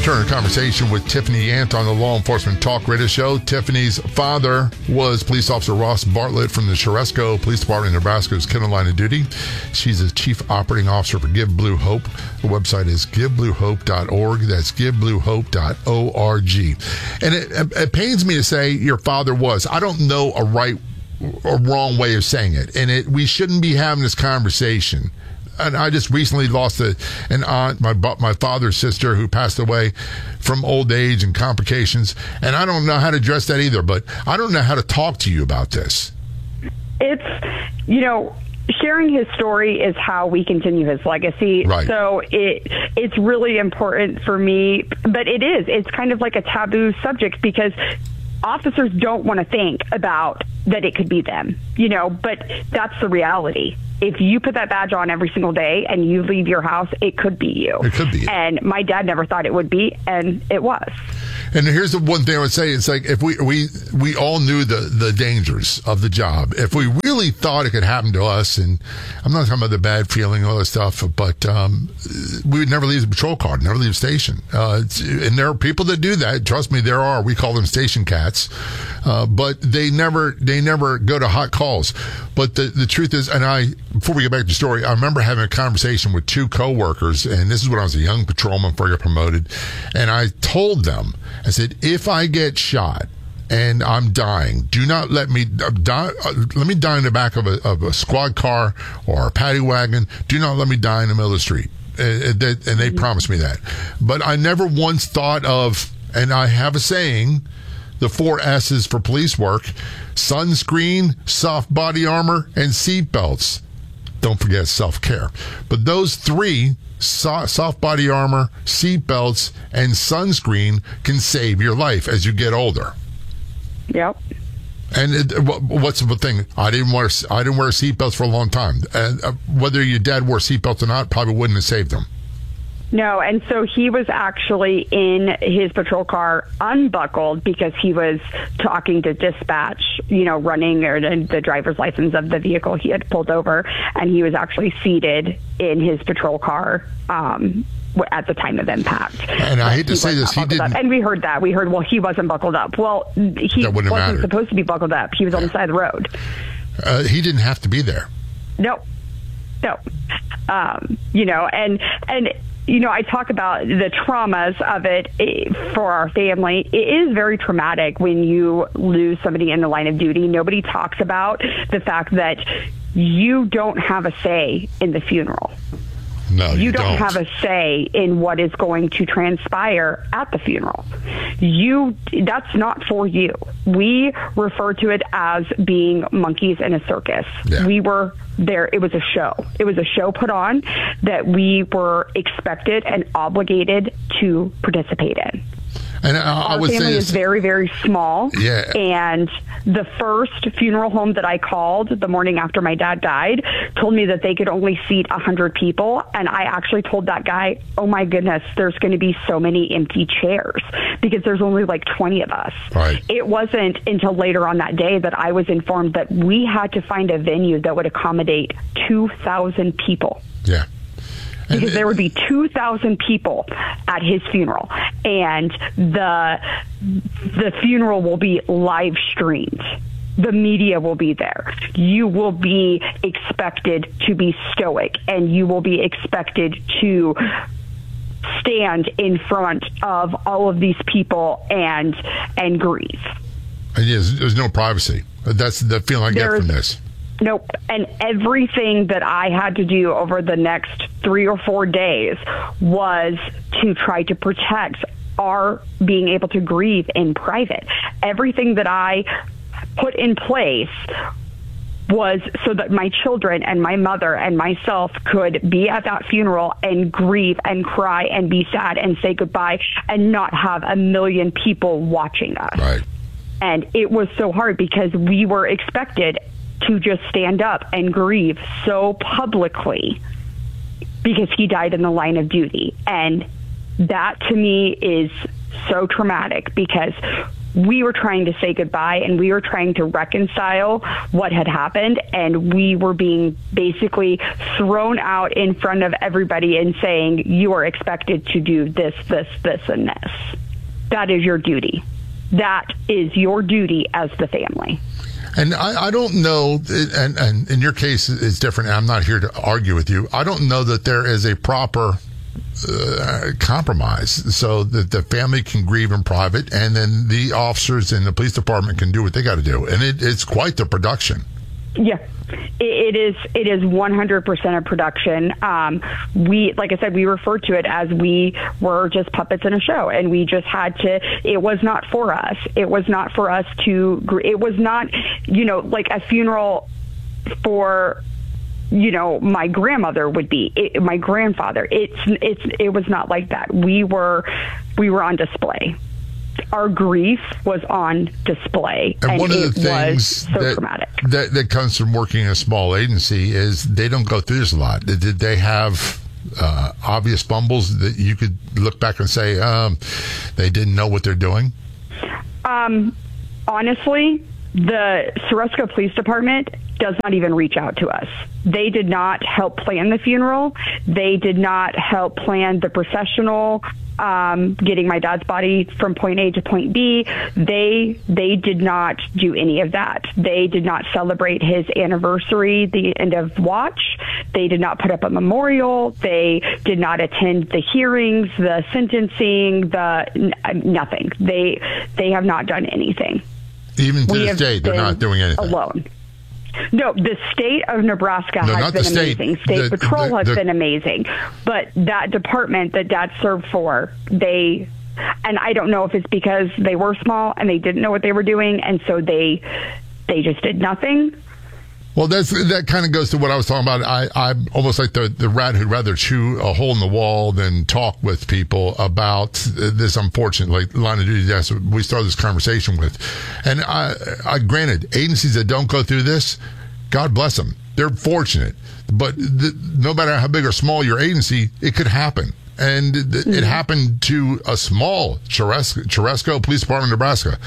return to conversation with Tiffany Yant on the Law Enforcement Talk Radio Show. Tiffany's father was police officer Ross Bartlett from the Ceresco Police Department in Nebraska's Kennel Line of Duty. She's a chief operating officer for Give Blue Hope. The website is givebluehope.org. That's givebluehope.org. And it pains me to say your father was. I don't know a right or wrong way of saying it. And we shouldn't be having this conversation. And I just recently lost an aunt, my father's sister, who passed away from old age and complications. And I don't know how to address that either, but I don't know how to talk to you about this. It's, sharing his story is how we continue his legacy. Right. So it's really important for me, but it's kind of like a taboo subject because officers don't want to think about that it could be them, but that's the reality. If you put that badge on every single day and you leave your house, it could be you. It could be you. And my dad never thought it would be, and it was. And here's the one thing I would say. It's like if we all knew the dangers of the job. If we really thought it could happen to us, and I'm not talking about the bad feeling, all this stuff, but we would never leave the patrol car, never leave the station. And there are people that do that. Trust me, there are. We call them station cats. But they never go to hot calls. But the truth is, and before we get back to the story, I remember having a conversation with two coworkers, and this is when I was a young patrolman before I got promoted, and I told them, I said, if I get shot and I'm dying, do not let me die. Let me die in the back of a squad car or a paddy wagon. Do not let me die in the middle of the street. And they promised me that. But I never once thought of, and I have a saying, the 4 S's for police work: sunscreen, soft body armor, and seat belts. Don't forget self-care. But those 3, soft body armor, seat belts, and sunscreen, can save your life as you get older. Yep. And what's the thing? I didn't wear seatbelts for a long time. And whether your dad wore seatbelts or not, probably wouldn't have saved him. No, and so he was actually in his patrol car unbuckled because he was talking to dispatch, running the driver's license of the vehicle he had pulled over, and he was actually seated in his patrol car at the time of impact. And I hate to say this, he didn't. And we heard that. We heard, well, he wasn't buckled up. Well, he wasn't supposed to be buckled up. He was on the side of the road. He didn't have to be there. No. I talk about the traumas of it for our family. It is very traumatic when you lose somebody in the line of duty. Nobody talks about the fact that you don't have a say in the funeral. No, you don't have a say in what is going to transpire at the funeral. That's not for you. We refer to it as being monkeys in a circus. Yeah. We were there. It was a show. It was a show put on that we were expected and obligated to participate in. And I would say our family is very, very small. Yeah. And the first funeral home that I called the morning after my dad died told me that they could only seat 100 people. And I actually told that guy, oh my goodness, there's going to be so many empty chairs because there's only like 20 of us. Right. It wasn't until later on that day that I was informed that we had to find a venue that would accommodate 2,000 people. Yeah. Because there would be 2,000 people at his funeral, and the funeral will be live streamed. The media will be there. You will be expected to be stoic, and you will be expected to stand in front of all of these people and grieve. And yes, there's no privacy. That's the feeling I get from this. Nope. And everything that I had to do over the next 3 or 4 days was to try to protect our being able to grieve in private. Everything that I put in place was so that my children and my mother and myself could be at that funeral and grieve and cry and be sad and say goodbye and not have a million people watching us. Right. And it was so hard because we were expected to just stand up and grieve so publicly because he died in the line of duty. And that to me is so traumatic because we were trying to say goodbye and we were trying to reconcile what had happened, and we were being basically thrown out in front of everybody and saying, you are expected to do this, this, this, and this. That is your duty. That is your duty as the family. And I don't know, and in your case it's different, and I'm not here to argue with you. I don't know that there is a proper compromise so that the family can grieve in private, and then the officers in the police department can do what they got to do. And it's quite the production. Yeah, it is 100% a production. Like I said, we refer to it as we were just puppets in a show, and we just had to, it was not for us. It was not for us to, it was not, like a funeral for, my grandmother would be, my grandfather. It was not like that. We were on display. Our grief was on display, and one of the things dramatic. that comes from working in a small agency is they don't go through this a lot. Did they have obvious fumbles that you could look back and say they didn't know what they're doing? Honestly, the Ceresco Police Department does not even reach out to us. They did not help plan the funeral. They did not help plan the processional, getting my dad's body from point A to point B. They did not do any of that. They did not celebrate his anniversary, the end of watch. They did not put up a memorial. They did not attend the hearings, the sentencing, nothing. They have not done anything. Even to this day, they're not doing anything. Alone. No, the state of Nebraska has been amazing. State Patrol has been amazing. But that department that Dad served for, and I don't know if it's because they were small and they didn't know what they were doing, and so they just did nothing. Well, that kind of goes to what I was talking about. I'm almost like the rat who'd rather chew a hole in the wall than talk with people about this unfortunate line of duty death we started this conversation with. And I granted, agencies that don't go through this, God bless them. They're fortunate. But no matter how big or small your agency, it could happen. And it happened to a small Ceresco Police Department, Nebraska,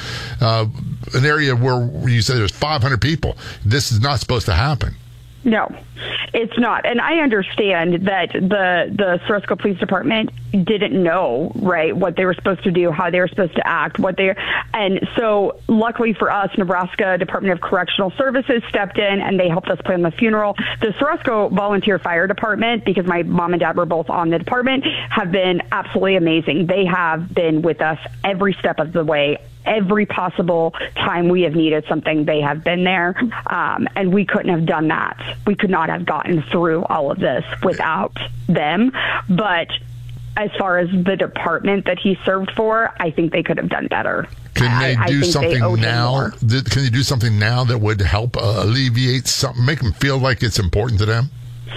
an area where you said there's 500 people. This is not supposed to happen. No, it's not. And I understand that the Ceresco Police Department didn't know, right, what they were supposed to do, how they were supposed to act, and so luckily for us, Nebraska Department of Correctional Services stepped in and they helped us plan the funeral. The Ceresco Volunteer Fire Department, because my mom and dad were both on the department, have been absolutely amazing. They have been with us every step of the way. Every possible time we have needed something, they have been there. And we couldn't have done that. We could not have gotten through all of this without them. But as far as the department that he served for, I think they could have done better. Can they do something now? Can you do something now that would help alleviate something, make them feel like it's important to them?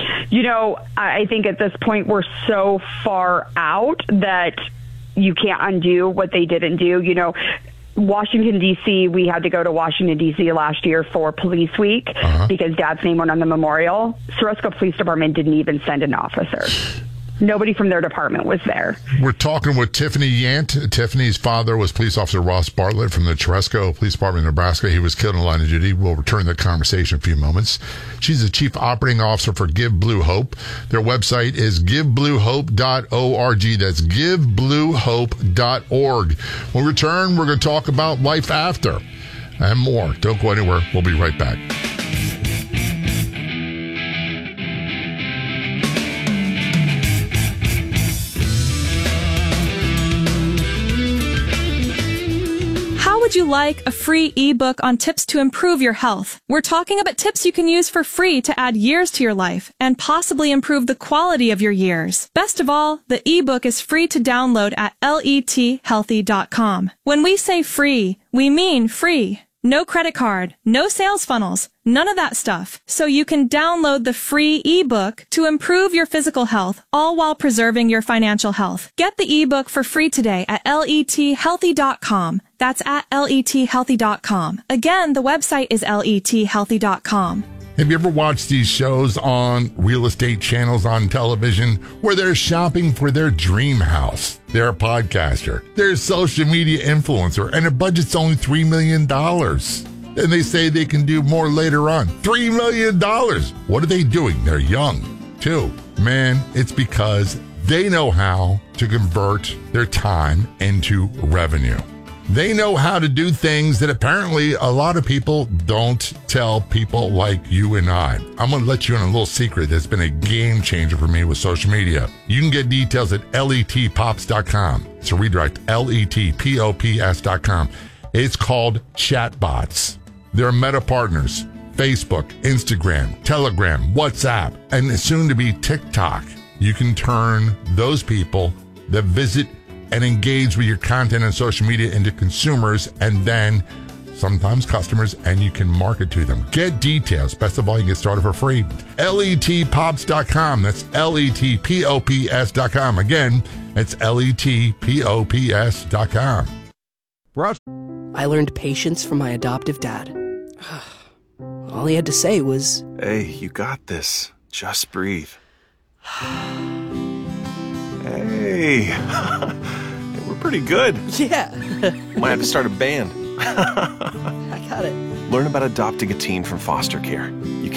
I think at this point we're so far out that you can't undo what they didn't do. Washington, D.C., we had to go to Washington, D.C. last year for Police Week because Dad's name went on the memorial. Ceresco Police Department didn't even send an officer. Nobody from their department was there. We're talking with Tiffany Yant. Tiffany's father was police officer Ross Bartlett from the Ceresco Police Department in Nebraska. He was killed in the line of duty. We'll return to the conversation in a few moments. She's the chief operating officer for Give Blue Hope. Their website is givebluehope.org. That's givebluehope.org. When we return, we're going to talk about life after and more. Don't go anywhere. We'll be right back. Would you like a free ebook on tips to improve your health? We're talking about tips you can use for free to add years to your life and possibly improve the quality of your years. Best of all, the ebook is free to download at lethealthy.com. When we say free, we mean free. No credit card, no sales funnels, none of that stuff. So you can download the free ebook to improve your physical health, all while preserving your financial health. Get the ebook for free today at lethealthy.com. That's at lethealthy.com. Again, the website is lethealthy.com. Have you ever watched these shows on real estate channels on television where they're shopping for their dream house? They're a podcaster, they're a social media influencer, and their budget's only $3 million. And they say they can do more later on. $3 million. What are they doing? They're young, too. Man, it's because they know how to convert their time into revenue. They know how to do things that apparently a lot of people don't tell people like you and I. I'm going to let you in a little secret that's been a game changer for me with social media. You can get details at letpops.com. So redirect letpops.com. It's called Chatbots. They're Meta partners. Facebook, Instagram, Telegram, WhatsApp, and soon to be TikTok. You can turn those people that visit and engage with your content on social media into consumers and then sometimes customers, and you can market to them. Get details. Best of all, you can get started for free. letpops.com. That's letpops.com. Again, it's letpops.com. I learned patience from my adoptive dad. All he had to say was, "Hey, you got this. Just breathe." Hey, we're pretty good. yeah. Might have to start a band. I got it. Learn about adopting a teen from foster care. You